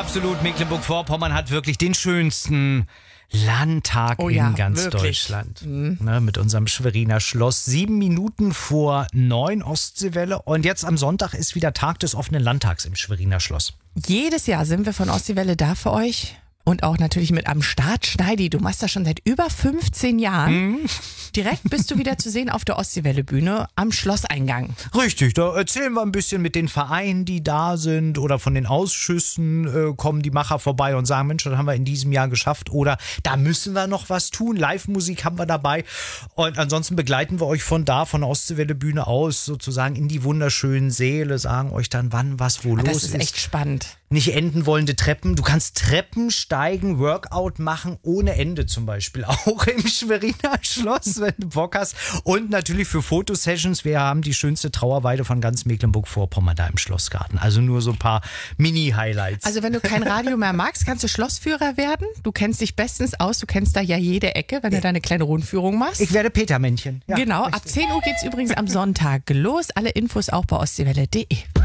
Absolut, Mecklenburg-Vorpommern hat wirklich den schönsten Landtag in ganz wirklich. Deutschland. Ne, mit unserem Schweriner Schloss. 7 Minuten vor 9 Ostseewelle. Und jetzt am Sonntag ist wieder Tag des offenen Landtags im Schweriner Schloss. Jedes Jahr sind wir von Ostseewelle da für euch. Und auch natürlich mit am Start. Schneidi, du machst das schon seit über 15 Jahren. Direkt bist du wieder zu sehen auf der Ostseewelle-Bühne am Schlosseingang. Richtig, da erzählen wir ein bisschen mit den Vereinen, die da sind, oder von den Ausschüssen kommen die Macher vorbei und sagen, Mensch, das haben wir in diesem Jahr geschafft, oder da müssen wir noch was tun. Live-Musik haben wir dabei. Und ansonsten begleiten wir euch von da, von der Ostseewelle-Bühne aus, sozusagen in die wunderschönen Säle, sagen euch dann, wann was wo los ist. Das ist echt spannend. Nicht enden wollende Treppen. Du kannst Treppen steigen, Workout machen, ohne Ende zum Beispiel. Auch im Schweriner Schloss, wenn du Bock hast. Und natürlich für Fotosessions. Wir haben die schönste Trauerweide von ganz Mecklenburg-Vorpommern da im Schlossgarten. Also nur so ein paar Mini-Highlights. Also wenn du kein Radio mehr magst, kannst du Schlossführer werden. Du kennst dich bestens aus. Du kennst da ja jede Ecke, wenn du deine kleine Rundführung machst. Ich werde Petermännchen. Ja, genau, richtig. ab 10 Uhr geht's übrigens am Sonntag los. Alle Infos auch bei ostseewelle.de.